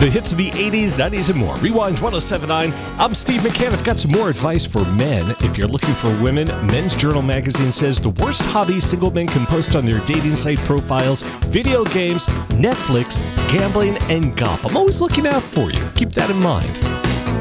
The hits of the 80s, 90s, and more. Rewind 1079. I'm Steve McCann. I've got some more advice for men. If you're looking for women, Men's Journal magazine says the worst hobbies single men can post on their dating site profiles: video games, Netflix, gambling, and golf. I'm always looking out for you. Keep that in mind.